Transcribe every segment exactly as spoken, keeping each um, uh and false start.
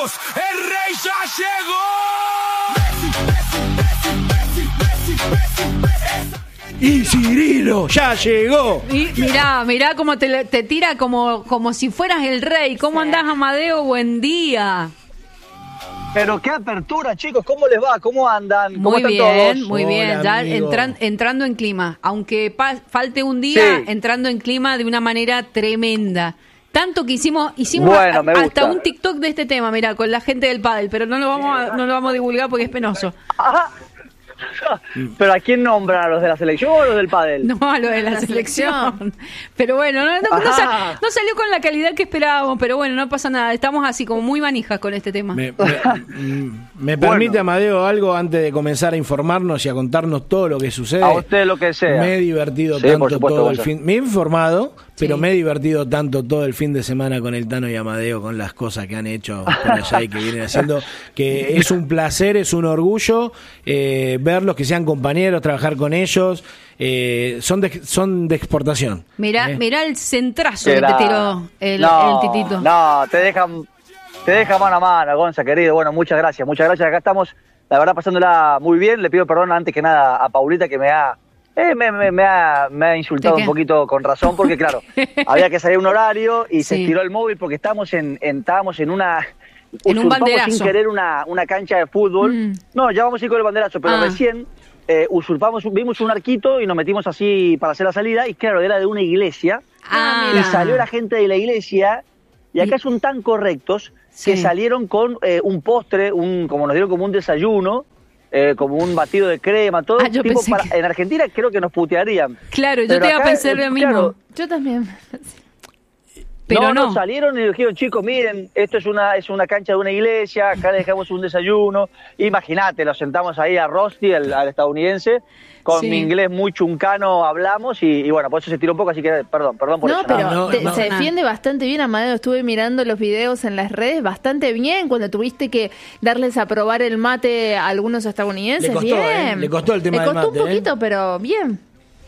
Dios, el rey ya llegó. Y Cirilo ya llegó. Y mirá, mirá cómo te, te tira como, como si fueras el rey. ¿Cómo andás, Amadeo? Buen día. Pero qué apertura, chicos, ¿cómo les va? ¿Cómo andan? ¿Cómo Muy están bien, todos? muy bien. Hola, Ya amigo. entran, entrando en clima. Aunque pa- falte un día, Sí. entrando en clima de una manera tremenda. Tanto que hicimos, hicimos Bueno, a- me hasta gusta. un TikTok de este tema, mirá, con la gente del pádel, pero no lo vamos a, no lo vamos a divulgar porque es penoso. Ajá. ¿Pero a quién nombran? ¿A los de la selección o a los del pádel? No a lo de la, La selección. selección. Pero bueno, no, no, no Ah. sa- no salió con la calidad que esperábamos, pero bueno, no pasa nada. Estamos así como muy manijas con este tema. Me, me- mm, ¿me permite, Bueno. Amadeo, algo antes de comenzar a informarnos y a contarnos todo lo que sucede? A usted lo que sea. Me he divertido Sí, por tanto supuesto, todo el vaya. fin. Me he informado, pero Sí. me he divertido tanto todo el fin de semana con el Tano y Amadeo, con las cosas que han hecho por allá y que vienen haciendo, que es un placer, es un orgullo eh, verlos, que sean compañeros, trabajar con ellos. Eh, son de, son de exportación. Mirá, ¿eh? mirá el centrazo Que que la- te tiró el, no, el titito. No, te dejan, te deja mano a mano, Gonza, querido. Bueno, muchas gracias, muchas gracias. Acá estamos, la verdad, pasándola muy bien. Le pido perdón antes que nada a Paulita que me ha, eh, me, me- me ha, me ha insultado ¿De un qué? poquito con razón, porque claro, había que salir un horario y se Sí. estiró el móvil porque estábamos en, en- estábamos en una... En un usurpamos banderazo. sin querer una, una cancha de fútbol. Mm. No, ya vamos a ir con el banderazo, pero Ah. recién eh, usurpamos, vimos un arquito y nos metimos así para hacer la salida y claro, era de una iglesia. Ah, Y salió la gente de la iglesia, y acá Y- son tan correctos Sí. que salieron con eh, un postre, un como nos dieron como un desayuno, eh, como un batido de crema, todo. Ah, yo tipo pensé para- que- En Argentina creo que nos putearían. Claro, yo Pero te iba a acá, pensar eh, lo mismo. claro, Yo también. Pero no, no. no, salieron y dijeron, chicos, miren, esto es una es una cancha de una iglesia, acá le dejamos un desayuno. Imagínate, lo sentamos ahí a Rusty, al, al estadounidense, con Sí. mi inglés muy chuncano hablamos y, y bueno, por eso se tiró un poco, así que perdón, perdón por No, eso. pero nada más. no, te- no. se defiende bastante bien, Amadeo. Estuve mirando los videos en las redes bastante bien cuando tuviste que darles a probar el mate a algunos estadounidenses. Le costó, bien. ¿eh? Le costó el tema Le del costó mate, un poquito, ¿eh? pero bien.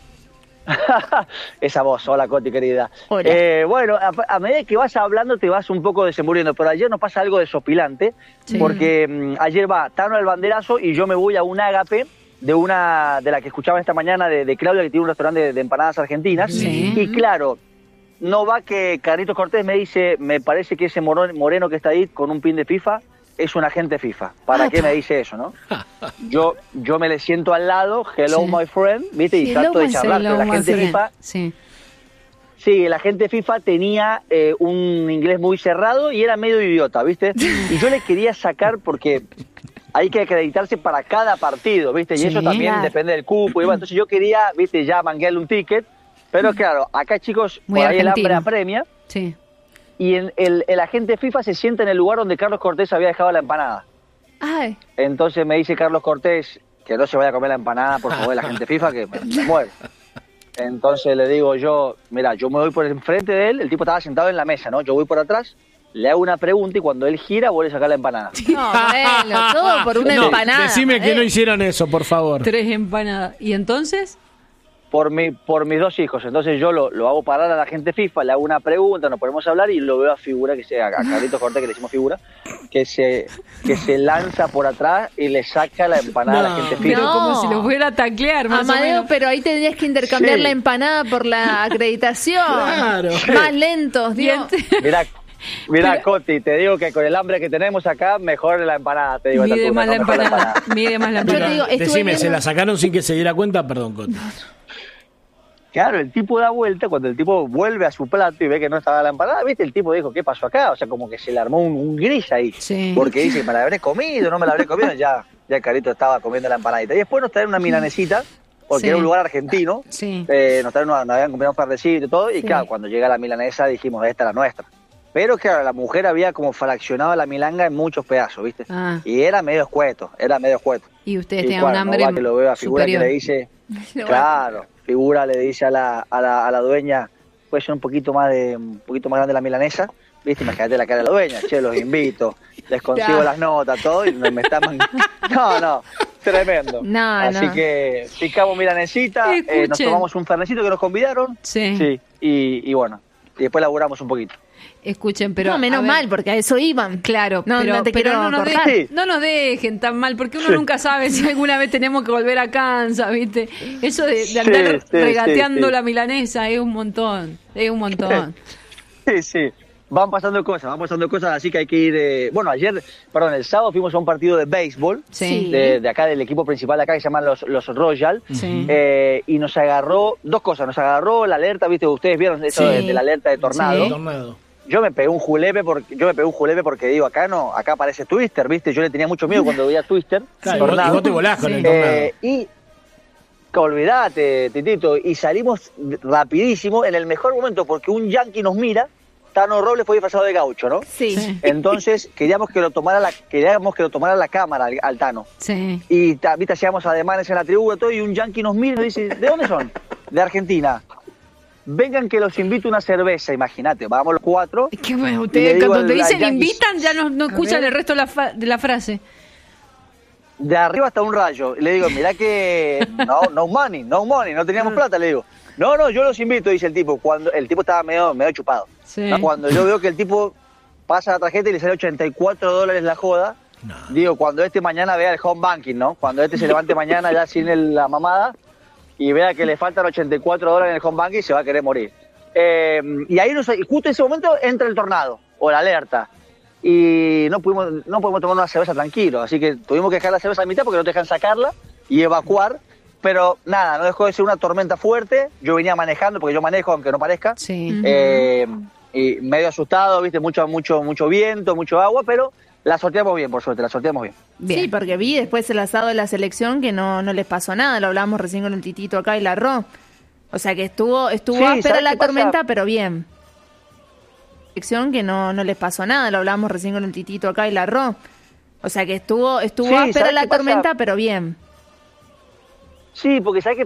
Esa voz, hola Coti querida. Hola. Eh, bueno, a, a medida que vas hablando te vas un poco desenvolviendo, pero ayer nos pasa algo desopilante, Sí. porque mm, ayer va Tano al banderazo y yo me voy a un ágape de una de la que escuchaba esta mañana de, de Claudia, que tiene un restaurante de, de empanadas argentinas. Sí. Y claro, no va que Carlitos Cortés me dice, me parece que ese morón- moreno que está ahí con un pin de FIFA es un agente FIFA. ¿Para Ah, qué me dice eso, no? Yo yo me le siento al lado, hello Sí. my friend, ¿viste? Y Sí, trato de hello, charlar, pero la Hello, gente my FIFA... Sí. Sí, la gente FIFA tenía eh, un inglés muy cerrado y era medio idiota, ¿viste? Y yo le quería sacar porque hay que acreditarse para cada partido, ¿viste? Y Sí, eso también claro. depende del cupo. Y bueno, entonces yo quería, ¿viste? Ya manguearle un ticket. Pero claro, acá chicos, Muy por ahí el argentino. hambre apremia. Sí. Y en- el, el agente FIFA se sienta en el lugar donde Carlos Cortés había dejado la empanada. Ay, Entonces me dice Carlos Cortés que no se vaya a comer la empanada, por favor, la gente FIFA, que me, me muero. Entonces le digo yo, mira, yo me voy por enfrente de él, el tipo estaba sentado en la mesa, ¿no? Yo voy por atrás, le hago una pregunta y cuando él gira vuelve a sacar la empanada. no, bueno, todo por una No, empanada. Decime que eh. no hicieron eso, por favor. Tres empanadas. ¿Y entonces? Por mi, por mis dos hijos. Entonces yo lo, lo hago parar a la gente FIFA, le hago una pregunta, nos ponemos a hablar y lo veo a figura, que se, a Carlitos Cortés, que le decimos figura, que se, que se lanza por atrás y le saca la empanada a la No. gente Pero FIFA. No. como si lo fuera a taclear, más o Amadeo, menos. pero ahí tendrías que intercambiar Sí. la empanada por la acreditación. Claro. Más lentos, Dios. Mirá, mirá Pero- Coti, te digo que con el hambre que tenemos acá, mejor la empanada, te digo. a esta Mide altura, más la ¿no? Mejor empanada. Mide más la Yo te empanada. digo, estuve Decime, viendo- ¿se la sacaron sin que se diera cuenta? Perdón, Coti. Claro, el tipo da vuelta, cuando el tipo vuelve a su plato y ve que no estaba la empanada, ¿viste? El tipo dijo, ¿qué pasó acá? O sea, como que se le armó un, un gris ahí. Sí. Porque dice, ¿me la habré comido? ¿No me la habré comido? Ya, ya el Carito estaba comiendo la empanadita. Y después nos traen una milanesita, porque Sí. era un lugar argentino. Sí. Eh, nos, traen una, nos habían comprado un pardecito y todo. Y Sí. claro, cuando llega la milanesa dijimos, esta es la nuestra. Pero claro, la mujer había como fraccionado la milanga en muchos pedazos, ¿viste? Ah. Y era medio escueto, era medio escueto. Y ustedes Y tenían un cuando hambre va que lo veo a figura superior. que le dice, Lo claro, figura le dice a la, a la, a la dueña, puede ser un poquito más de un poquito más grande la milanesa, viste, imagínate la cara de la dueña, che, los invito, les consigo Ya. las notas, todo, y me, me están no, no, tremendo. No, Así no. que picamos milanesita, eh, nos Escuchen. tomamos un fernecito que nos convidaron, Sí. sí, y, y bueno, y después laburamos un poquito. Escuchen, pero no, menos a ver, mal, porque a eso iban. Claro, no, pero, no te pero quiero no, nos cortar. de- no nos dejen tan mal, porque uno Sí. nunca sabe si alguna vez tenemos que volver a Kansas, ¿viste? Eso de, de Sí, andar sí, regateando sí, sí. la milanesa es un montón, es un montón. Sí, sí. Van pasando cosas, van pasando cosas, así que hay que ir... eh, Bueno, ayer, perdón, el sábado fuimos a un partido de béisbol, Sí. de, de acá, del equipo principal de acá, que se llaman los, los Royal, Sí. eh, y nos agarró dos cosas, nos agarró la alerta, viste, ustedes vieron eso Sí. de, de la alerta de tornado. Sí. Tornado. Yo me pegué un julepe porque yo me pegué un julepe porque digo, acá no, acá aparece Twister, viste, yo le tenía mucho miedo cuando veía Twister, Claro, y vos- y tornado. vos te volás con Sí. el tornado. Eh, y que olvidate, Titito, y salimos rapidísimo en el mejor momento porque un yankee nos mira. Tano Robles fue disfrazado de gaucho, ¿no? Sí. Sí. Entonces queríamos que lo tomara la, queríamos que lo tomara la cámara al, al Tano. Sí. Y ta- viste, hacíamos ademanes en la tribuna todo, y un yankee nos mira y nos dice, ¿de dónde son? De Argentina. Vengan que los invito a una cerveza, imagínate, vamos los cuatro. Es que bueno, Y le ustedes digo cuando te al- al dicen yankee, invitan ya no, no escuchan ver. el resto de la, fa- de la frase. De arriba hasta un rayo. Y le digo, mirá que no, no money, no money, no teníamos plata, le digo. No, no, yo los invito, dice el tipo. Cuando el tipo estaba medio, medio chupado. Sí. ¿No? Cuando yo veo que el tipo pasa la tarjeta y le sale ochenta y cuatro dólares la joda, No. digo, cuando este mañana vea el home banking, ¿no? Cuando este se levante mañana ya sin el- la mamada y vea que le faltan ochenta y cuatro dólares en el home banking, se va a querer morir. Eh, y ahí nos, y justo en ese momento entra el tornado o la alerta. Y no pudimos, no podemos tomar una cerveza tranquilo, así que tuvimos que dejar la cerveza a mitad porque no te dejan sacarla y evacuar. Pero nada, no dejó de ser una tormenta fuerte. Yo venía manejando, porque yo manejo aunque no parezca. Sí. Eh, y medio asustado, viste, mucho, mucho, mucho viento, mucho agua, pero la sorteamos bien, por suerte, la sorteamos bien. Bien. Sí, porque vi después el asado de la selección que no, no les pasó nada. Lo hablábamos recién con el Titito acá y la Ro. O sea que estuvo, estuvo Sí, áspera ¿sabes la qué pasa? tormenta, pero bien. Selección que no, no les pasó nada. Lo hablábamos recién con el Titito acá y la Ro. O sea que estuvo, estuvo Sí, áspera ¿sabes la qué pasa? tormenta, pero bien. Sí, porque ¿sabes qué